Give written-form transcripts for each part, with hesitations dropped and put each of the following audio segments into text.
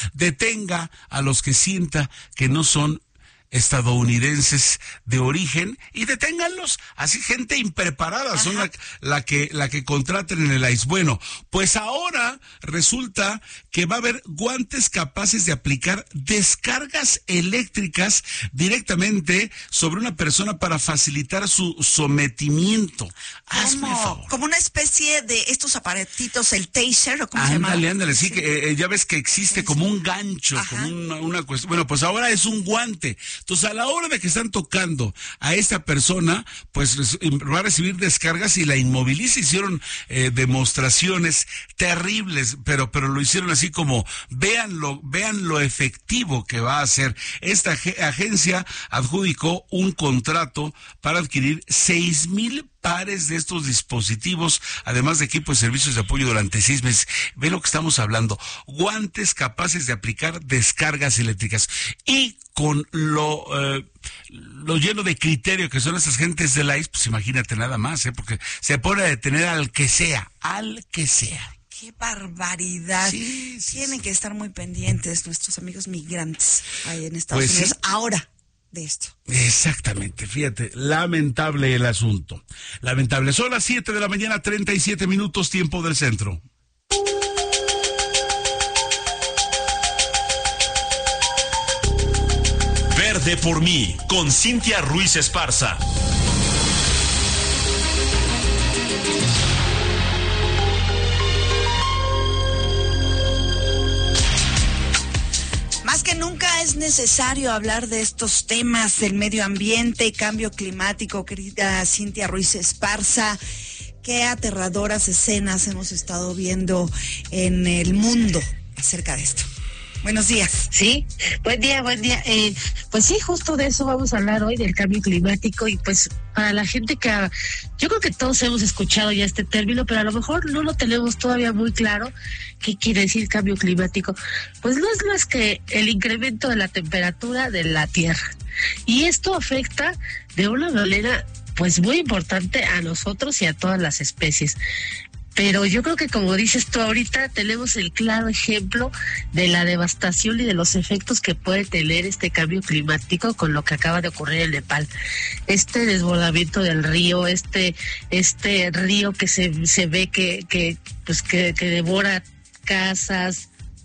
detenga a los que sienta que no son estadounidenses de origen y deténganlos, así gente impreparada. Ajá. Son la que contraten en el ICE. Bueno, pues ahora resulta que va a haber guantes capaces de aplicar descargas eléctricas directamente sobre una persona para facilitar su sometimiento. Hazme favor. Como una especie de estos aparatitos, el taser, ¿o cómo se llama? Ándale, sí, que ya ves que existe como un gancho, ajá, como una cuestión. Bueno, pues ahora es un guante. Entonces, a la hora de que están tocando a esta persona, pues va a recibir descargas y la inmoviliza. Hicieron demostraciones terribles, pero lo hicieron así como, vean lo efectivo que va a ser. Esta agencia adjudicó un contrato para adquirir 6,000 pares de estos dispositivos, además de equipos y servicios de apoyo durante 6 meses. Ve lo que estamos hablando. Guantes capaces de aplicar descargas eléctricas. Y con lo lleno de criterio que son esas gentes del ICE, pues imagínate nada más, porque se pone a detener al que sea. ¡Qué barbaridad! Sí. Tienen que estar muy pendientes nuestros amigos migrantes ahí en Estados Unidos. Sí. Ahora de esto. Exactamente, fíjate, lamentable el asunto. Lamentable. Son las 7 de la mañana, 37 minutos, tiempo del centro. Verde por mí, con Cintia Ruiz Esparza. Más que nunca es necesario hablar de estos temas del medio ambiente, cambio climático, querida Cintia Ruiz Esparza. Qué aterradoras escenas hemos estado viendo en el mundo acerca de esto. Buenos días. Sí, buen día. Pues sí, justo de eso vamos a hablar hoy, del cambio climático, y pues para la gente yo creo que todos hemos escuchado ya este término, pero a lo mejor no lo tenemos todavía muy claro qué quiere decir cambio climático. Pues no es más que el incremento de la temperatura de la Tierra, y esto afecta de una manera pues muy importante a nosotros y a todas las especies. Pero yo creo que, como dices tú ahorita, tenemos el claro ejemplo de la devastación y de los efectos que puede tener este cambio climático con lo que acaba de ocurrir en Nepal. Este desbordamiento del río, este río que se ve que devora casas,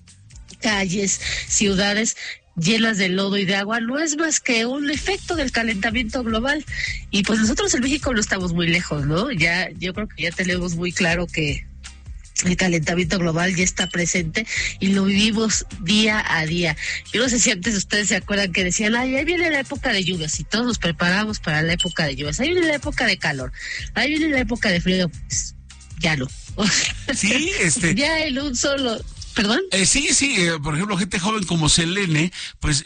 calles, ciudades llenas de lodo y de agua, no es más que un efecto del calentamiento global. Y pues nosotros en México no estamos muy lejos, ¿no? Yo creo que ya tenemos muy claro que el calentamiento global ya está presente y lo vivimos día a día. Yo no sé si antes ustedes se acuerdan que decían, ahí viene la época de lluvias, y todos nos preparamos para la época de lluvias. Ahí viene la época de calor, ahí viene la época de frío. Pues, ya no. Sí, ya en un solo... ¿Perdón? Sí, por ejemplo, gente joven como Selene, pues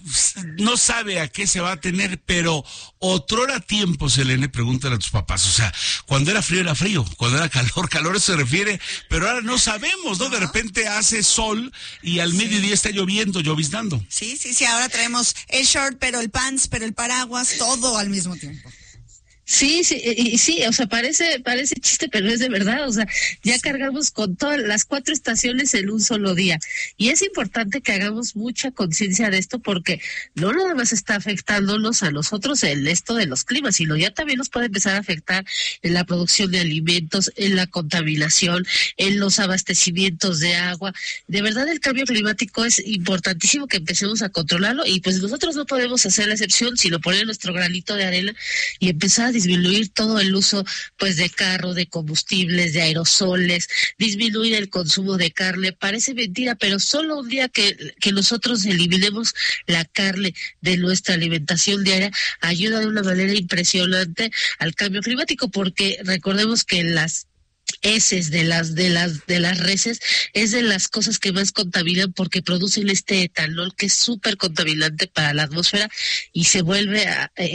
no sabe a qué se va a tener, pero otrora tiempo, Selene, pregúntale a tus papás, o sea, cuando era frío, cuando era calor se refiere, pero ahora no sabemos, ¿no? De repente hace sol y al mediodía está lloviznando. Sí, ahora traemos el short, pero el pants, pero el paraguas, todo al mismo tiempo. Sí, o sea, parece chiste, pero es de verdad, o sea, ya cargamos con todas las 4 estaciones en un solo día, y es importante que hagamos mucha conciencia de esto, porque no nada más está afectándonos a nosotros en esto de los climas, sino ya también nos puede empezar a afectar en la producción de alimentos, en la contaminación, en los abastecimientos de agua. De verdad, el cambio climático es importantísimo que empecemos a controlarlo, y pues nosotros no podemos hacer la excepción, sino poner nuestro granito de arena y empezar a disminuir todo el uso pues de carro, de combustibles, de aerosoles, disminuir el consumo de carne. Parece mentira, pero solo un día que nosotros eliminemos la carne de nuestra alimentación diaria ayuda de una manera impresionante al cambio climático, porque recordemos que las heces de las reses es de las cosas que más contaminan, porque producen este etanol que es súper contaminante para la atmósfera y se vuelve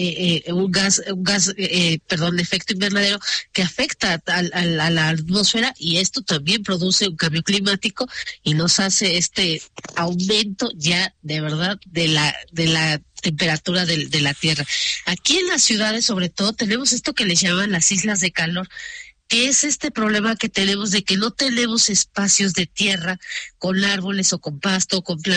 un gas de efecto invernadero que afecta a la atmósfera, y esto también produce un cambio climático y nos hace este aumento ya de verdad de la temperatura de la Tierra. Aquí en las ciudades, sobre todo, tenemos esto que les llaman las islas de calor. que es este problema que tenemos de que no tenemos espacios de tierra con árboles o con pasto o con plantas